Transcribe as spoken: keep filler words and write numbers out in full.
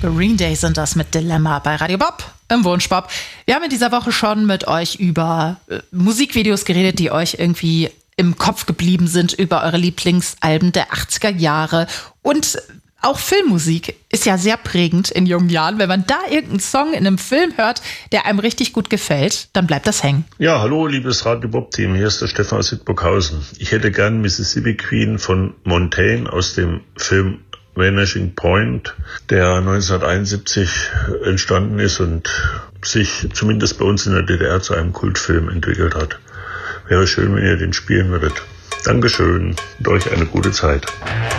Green Day sind das mit Dilemma bei Radio Bob im Wunschbob. Wir haben in dieser Woche schon mit euch über äh, Musikvideos geredet, die euch irgendwie im Kopf geblieben sind, über eure Lieblingsalben der achtziger Jahre. Und auch Filmmusik ist ja sehr prägend in jungen Jahren. Wenn man da irgendeinen Song in einem Film hört, der einem richtig gut gefällt, dann bleibt das hängen. Ja, hallo, liebes Radio Bob-Team. Hier ist der Stefan aus Sittburghausen. Ich hätte gern Mississippi Queen von Montaigne aus dem Film Vanishing Point, der neunzehnhunderteinundsiebzig entstanden ist und sich zumindest bei uns in der D D R zu einem Kultfilm entwickelt hat. Wäre schön, wenn ihr den spielen würdet. Dankeschön und euch eine gute Zeit.